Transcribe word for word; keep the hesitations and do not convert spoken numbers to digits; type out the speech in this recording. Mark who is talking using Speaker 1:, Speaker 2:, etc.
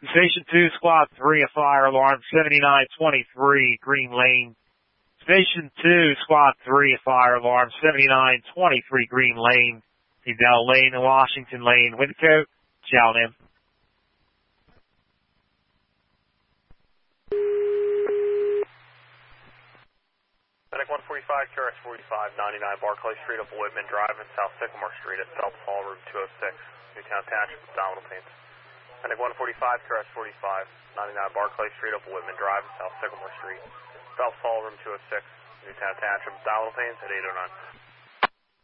Speaker 1: Station two, Squad three, a fire alarm, seventy-nine twenty-three, Green Lane. Station two, Squad three, a fire alarm, seventy-nine twenty-three, Green Lane. Edel Lane and Washington Lane, Windcoat, Cheltenham.
Speaker 2: Medic one forty-five, Q R S forty-five, ninety-nine Barclay Street, up Whitman Drive, and South Sycamore Street at Phelps Hall, room two oh six, Newtown Township, abdominal pains. Medic one forty-five, Q R S forty-five, ninety-nine Barclay Street, up Whitman Drive, and South Sycamore Street, Phelps Hall, room two oh six, Newtown Township, abdominal pains at eight oh nine.